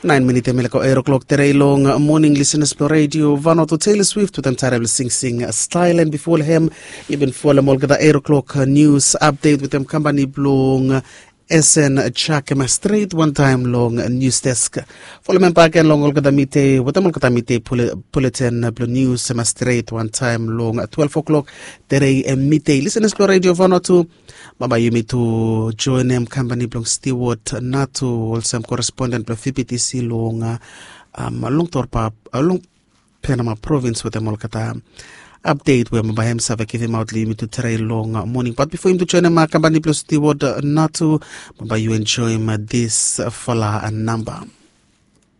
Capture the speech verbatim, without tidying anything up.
Nine minutes meleko eight o'clock today long morning listeners to radio vano to Taylor Swift with them terrible sing sing style and before him even for the molga eight o'clock news update with them company blong S N Chakema straight one time long news desk. Follow me back and long olga mite with them olga mite bulletin blue news straight one time long at twelve o'clock today and mite listeners to radio vano to Baba Yumi to join them company blong Stewart Natu also correspondent for F P T C long um long torpa long Panama province with them olga update where my himself I give him out limit to try long morning. But before him to join my company plus Stewart Natu, Baba you enjoy this fella and number.